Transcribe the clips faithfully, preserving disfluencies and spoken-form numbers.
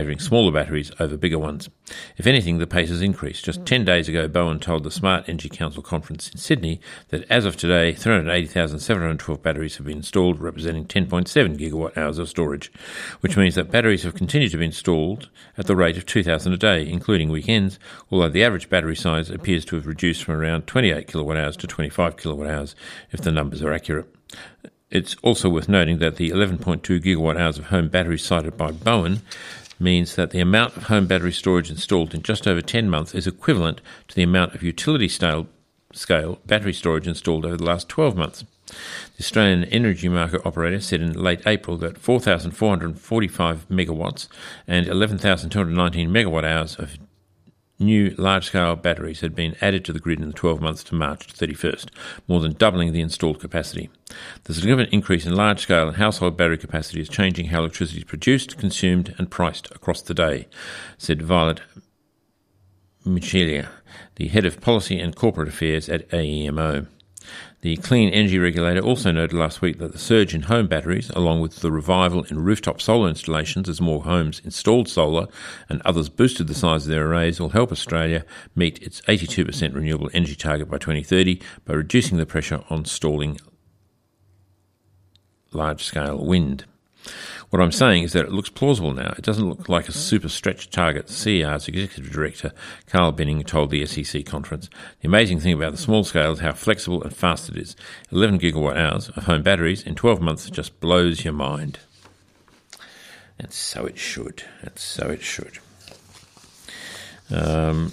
favouring smaller batteries over bigger ones. If anything, the pace has increased. Just ten days ago, Bowen told the Smart Energy Council conference in Sydney that as of today, three hundred eighty thousand seven hundred twelve batteries have been installed, representing ten point seven gigawatt hours of storage, which means that batteries have continued to be installed at the rate of two thousand a day, including weekends, although the average battery size appears to have reduced from around twenty-eight kilowatt hours to twenty-five kilowatt hours, if the numbers are accurate. It's also worth noting that the eleven point two gigawatt hours of home batteries cited by Bowen means that the amount of home battery storage installed in just over ten months is equivalent to the amount of utility scale, scale battery storage installed over the last twelve months. The Australian Energy Market Operator said in late April that four thousand four hundred forty-five megawatts and eleven thousand two hundred nineteen megawatt hours of new large-scale batteries had been added to the grid in the twelve months to March thirty-first, more than doubling the installed capacity. The significant increase in large-scale and household battery capacity is changing how electricity is produced, consumed and priced across the day, said Violet Michelia, the Head of Policy and Corporate Affairs at A E M O. The Clean Energy Regulator also noted last week that the surge in home batteries, along with the revival in rooftop solar installations as more homes installed solar and others boosted the size of their arrays, will help Australia meet its eighty-two percent renewable energy target by twenty thirty by reducing the pressure on stalling large-scale wind. What I'm saying is that it looks plausible now. It doesn't look like a super stretched target, C E R's Executive Director, Carl Benning, told the S E C conference. The amazing thing about the small scale is how flexible and fast it is. eleven gigawatt hours of home batteries in twelve months just blows your mind. And so it should. And so it should. Um...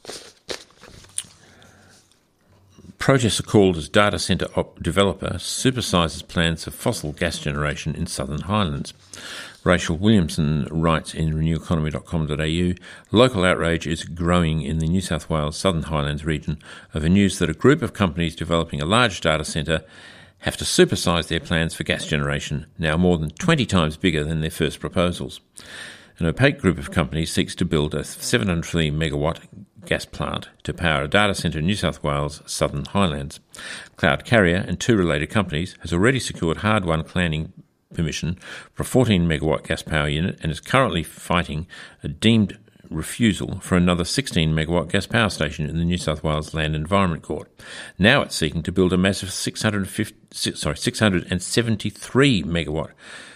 Protests are called as data centre op- developer supersises plans for fossil gas generation in Southern Highlands. Rachel Williamson writes in renew economy dot com dot a u, local outrage is growing in the New South Wales Southern Highlands region over news that a group of companies developing a large data centre have to supersise their plans for gas generation, now more than twenty times bigger than their first proposals. An opaque group of companies seeks to build a seven hundred three megawatt gas plant to power a data centre in New South Wales Southern Highlands. Cloud Carrier and two related companies has already secured hard-won planning permission for a fourteen megawatt gas power unit and is currently fighting a deemed refusal for another sixteen megawatt gas power station in the New South Wales Land Environment Court. Now it's seeking to build a massive six hundred fifty, sorry, six hundred seventy-three megawatt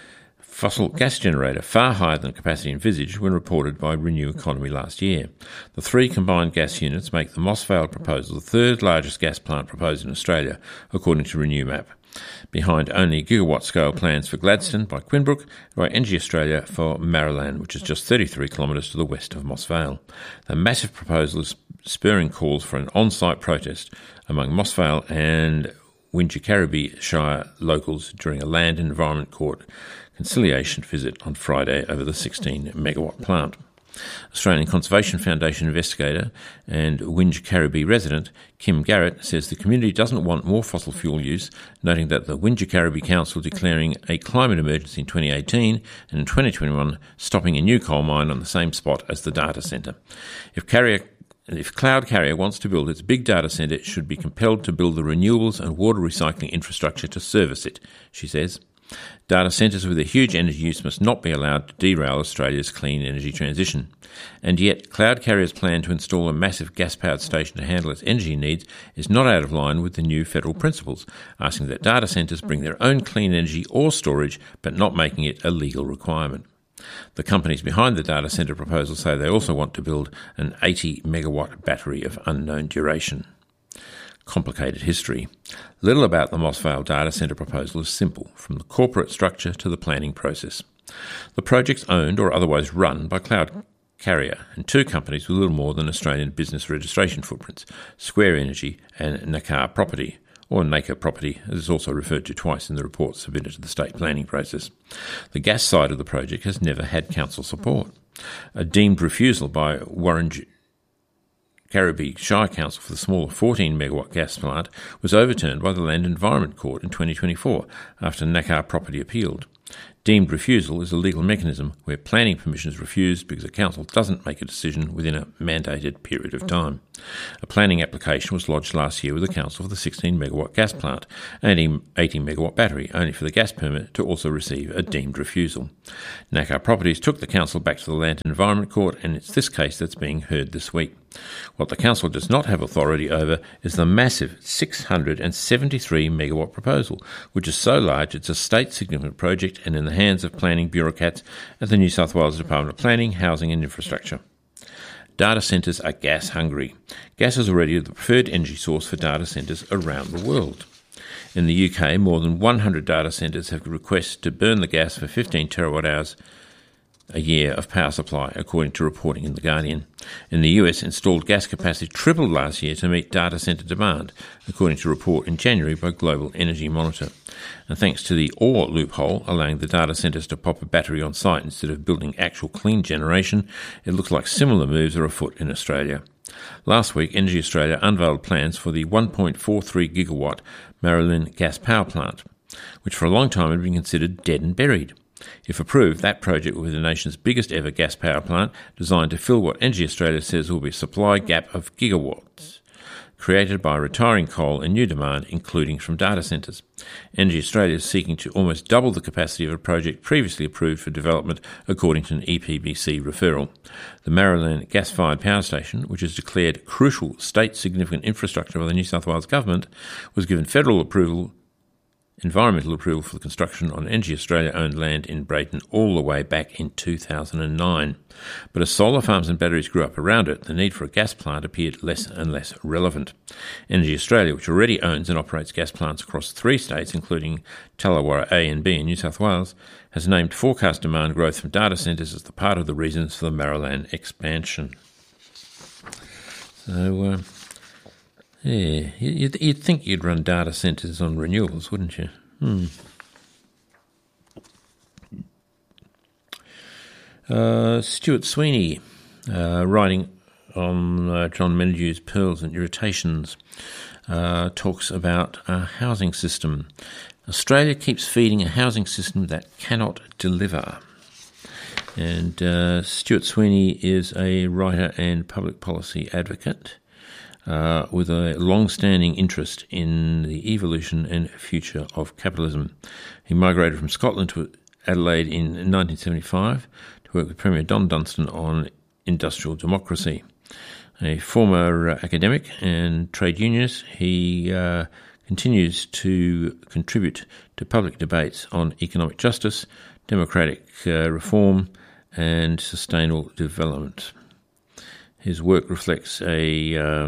fossil gas generator, far higher than capacity envisaged when reported by Renew Economy last year. The three combined gas units make the Moss Vale proposal the third largest gas plant proposed in Australia, according to Renew Map, behind only gigawatt-scale plans for Gladstone by Quinbrook and by Energy Australia for Marilan, which is just thirty-three kilometres to the west of Moss Vale. The massive proposal is spurring calls for an on-site protest among Moss Vale and Wingecarribee Shire locals during a Land and Environment Court conciliation visit on Friday over the sixteen megawatt plant. Australian Conservation Foundation investigator and Wingecarribee resident Kim Garrett says the community doesn't want more fossil fuel use, noting that the Wingecarribee Council declaring a climate emergency in twenty eighteen and in twenty twenty-one stopping a new coal mine on the same spot as the data centre. If Carrier If Cloud Carrier wants to build its big data centre, it should be compelled to build the renewables and water recycling infrastructure to service it, she says. Data centres with a huge energy use must not be allowed to derail Australia's clean energy transition. And yet, Cloud Carrier's plan to install a massive gas-powered station to handle its energy needs is not out of line with the new federal principles, asking that data centres bring their own clean energy or storage, but not making it a legal requirement. The companies behind the data centre proposal say they also want to build an eighty megawatt battery of unknown duration. Complicated history. Little about the Moss Vale data centre proposal is simple, from the corporate structure to the planning process. The project's owned or otherwise run by Cloud Carrier and two companies with little more than Australian business registration footprints, Square Energy and Nakar Property, or Naker Property, as it's also referred to twice in the report submitted to the state planning process. The gas side of the project has never had council support. A deemed refusal by Warren Caribee Shire Council for the smaller fourteen megawatt gas plant was overturned by the Land Environment Court in twenty twenty-four after Nakar Property appealed. Deemed refusal is a legal mechanism where planning permission is refused because a council doesn't make a decision within a mandated period of time. A planning application was lodged last year with the council for the sixteen megawatt gas plant and an eighty megawatt battery, only for the gas permit to also receive a deemed refusal. N A C A R Properties took the council back to the Land and Environment Court, and it's this case that's being heard this week. What the council does not have authority over is the massive six hundred seventy-three megawatt proposal, which is so large it's a state-significant project and in the hands of planning bureaucrats at the New South Wales Department of Planning, Housing and Infrastructure. Data centres are gas hungry. Gas is already the preferred energy source for data centres around the world. In the U K, more than one hundred data centres have requests to burn the gas for fifteen terawatt hours a year of power supply, according to reporting in The Guardian. In the U S, installed gas capacity tripled last year to meet data centre demand, according to a report in January by Global Energy Monitor. And thanks to the ore loophole, allowing the data centres to pop a battery on site instead of building actual clean generation, it looks like similar moves are afoot in Australia. Last week, Energy Australia unveiled plans for the one point four three gigawatt Marilyn gas power plant, which for a long time had been considered dead and buried. If approved, that project will be the nation's biggest ever gas power plant, designed to fill what Energy Australia says will be a supply gap of gigawatts, created by retiring coal and new demand, including from data centres. Energy Australia is seeking to almost double the capacity of a project previously approved for development, according to an E P B C referral. The Marilyn gas-fired power station, which is declared crucial state-significant infrastructure by the New South Wales Government, was given federal approval environmental approval for the construction on Energy Australia-owned land in Brayton all the way back in two thousand nine. But as solar farms and batteries grew up around it, the need for a gas plant appeared less and less relevant. Energy Australia, which already owns and operates gas plants across three states, including Tallawarra A and B in New South Wales, has named forecast demand growth from data centres as the part of the reasons for the Maryland expansion. So, uh, Yeah, you'd, you'd think you'd run data centres on renewables, wouldn't you? Hmm. Uh, Stuart Sweeney, uh, writing on uh, John Menadue's Pearls and Irritations, uh, talks about a housing system. Australia keeps feeding a housing system that cannot deliver. And uh, Stuart Sweeney is a writer and public policy advocate, Uh, with a long-standing interest in the evolution and future of capitalism. He migrated from Scotland to Adelaide in nineteen seventy-five to work with Premier Don Dunstan on industrial democracy. A former uh, academic and trade unionist, he uh, continues to contribute to public debates on economic justice, democratic uh, reform and sustainable development. His work reflects a uh,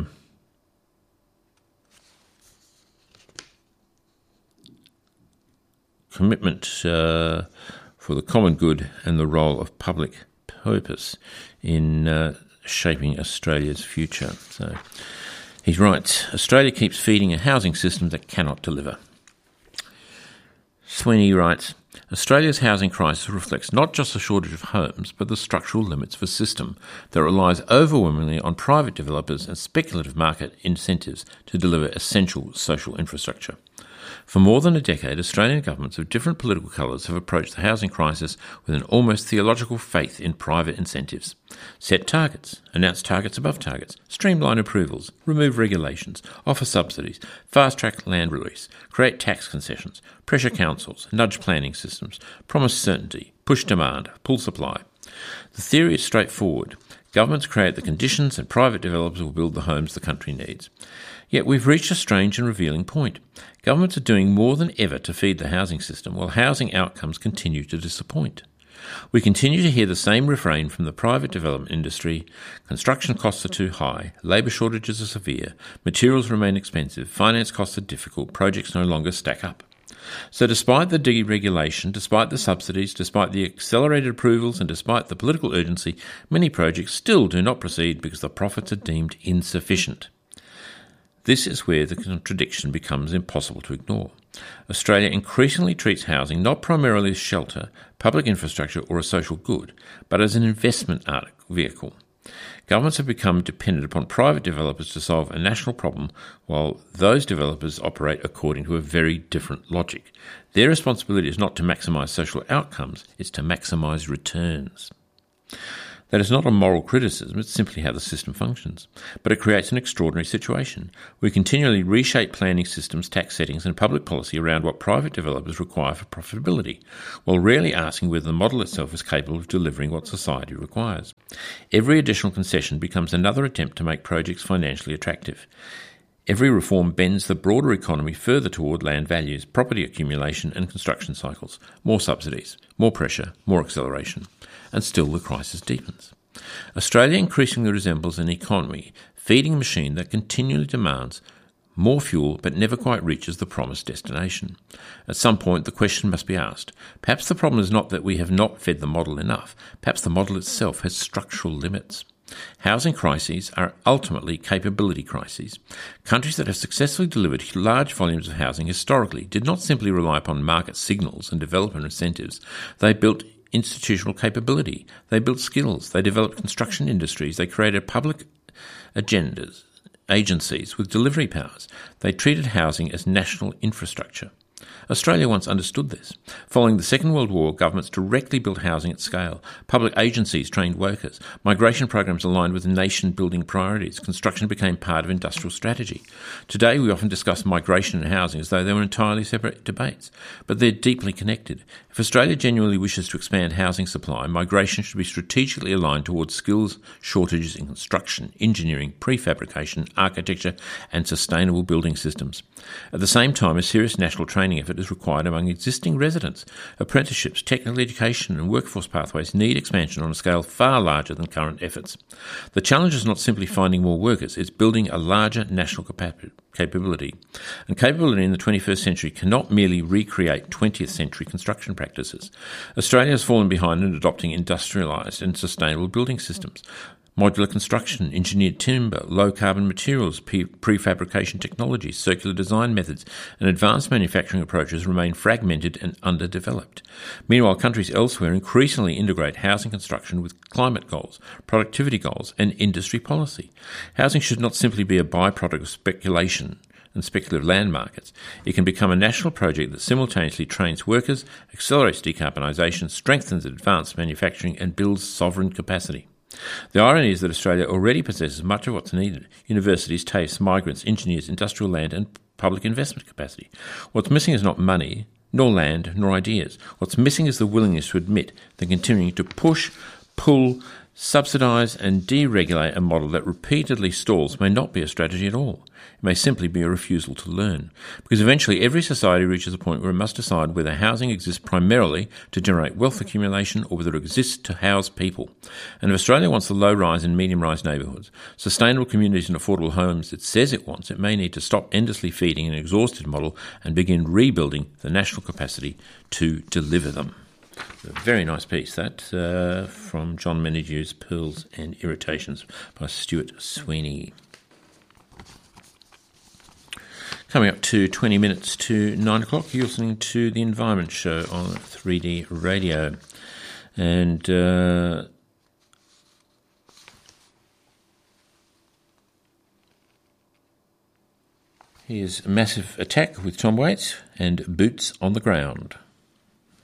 commitment uh, for the common good and the role of public purpose in uh, shaping Australia's future. So he writes, Australia keeps feeding a housing system that cannot deliver. Sweeney writes, Australia's housing crisis reflects not just a shortage of homes, but the structural limits of a system that relies overwhelmingly on private developers and speculative market incentives to deliver essential social infrastructure. For more than a decade, Australian governments of different political colours have approached the housing crisis with an almost theological faith in private incentives. Set targets, announce targets above targets, streamline approvals, remove regulations, offer subsidies, fast-track land release, create tax concessions, pressure councils, nudge planning systems, promise certainty, push demand, pull supply. The theory is straightforward. Governments create the conditions and private developers will build the homes the country needs. Yet we've reached a strange and revealing point. Governments are doing more than ever to feed the housing system, while housing outcomes continue to disappoint. We continue to hear the same refrain from the private development industry: construction costs are too high, labour shortages are severe, materials remain expensive, finance costs are difficult, projects no longer stack up. So despite the deregulation, despite the subsidies, despite the accelerated approvals and despite the political urgency, many projects still do not proceed because the profits are deemed insufficient. This is where the contradiction becomes impossible to ignore. Australia increasingly treats housing not primarily as shelter, public infrastructure or a social good, but as an investment vehicle. Governments have become dependent upon private developers to solve a national problem, while those developers operate according to a very different logic. Their responsibility is not to maximise social outcomes, it's to maximise returns. That is not a moral criticism, it's simply how the system functions. But it creates an extraordinary situation. We continually reshape planning systems, tax settings and public policy around what private developers require for profitability, while rarely asking whether the model itself is capable of delivering what society requires. Every additional concession becomes another attempt to make projects financially attractive. Every reform bends the broader economy further toward land values, property accumulation and construction cycles. More subsidies, more pressure, more acceleration. And still the crisis deepens. Australia increasingly resembles an economy feeding machine that continually demands more fuel but never quite reaches the promised destination. At some point the question must be asked. Perhaps the problem is not that we have not fed the model enough. Perhaps the model itself has structural limits. Housing crises are ultimately capability crises. Countries that have successfully delivered large volumes of housing historically did not simply rely upon market signals and development incentives. They built institutional capability. They built skills. They developed construction industries. They created public agendas, agencies with delivery powers. They treated housing as national infrastructure. Australia once understood this. Following the Second World War, governments directly built housing at scale. Public agencies trained workers. Migration programs aligned with nation-building priorities. Construction became part of industrial strategy. Today, we often discuss migration and housing as though they were entirely separate debates, but they're deeply connected. If Australia genuinely wishes to expand housing supply, migration should be strategically aligned towards skills shortages in construction, engineering, prefabrication, architecture, and sustainable building systems. At the same time, a serious national training effort is required among existing residents. Apprenticeships, technical education and workforce pathways need expansion on a scale far larger than current efforts. The challenge is not simply finding more workers, it's building a larger national capacity. capability. And capability in the twenty-first century cannot merely recreate twentieth century construction practices. Australia has fallen behind in adopting industrialised and sustainable building systems. Modular construction, engineered timber, low-carbon materials, prefabrication technologies, circular design methods and advanced manufacturing approaches remain fragmented and underdeveloped. Meanwhile, countries elsewhere increasingly integrate housing construction with climate goals, productivity goals and industry policy. Housing should not simply be a byproduct of speculation and speculative land markets. It can become a national project that simultaneously trains workers, accelerates decarbonisation, strengthens advanced manufacturing and builds sovereign capacity. The irony is that Australia already possesses much of what's needed: universities, TAFEs, migrants, engineers, industrial land and public investment capacity. What's missing is not money, nor land, nor ideas. What's missing is the willingness to admit that continuing to push, pull, subsidise and deregulate a model that repeatedly stalls may not be a strategy at all. It may simply be a refusal to learn. Because eventually every society reaches a point where it must decide whether housing exists primarily to generate wealth accumulation or whether it exists to house people. And if Australia wants the low-rise and medium-rise neighbourhoods, sustainable communities and affordable homes it says it wants, it may need to stop endlessly feeding an exhausted model and begin rebuilding the national capacity to deliver them. A very nice piece, that, uh, from John Menadew's Pearls and Irritations by Stuart Sweeney. Coming up to twenty minutes to nine o'clock, you're listening to The Environment Show on three D Radio. And uh, here's Massive Attack with Tom Waits and Boots on the Ground.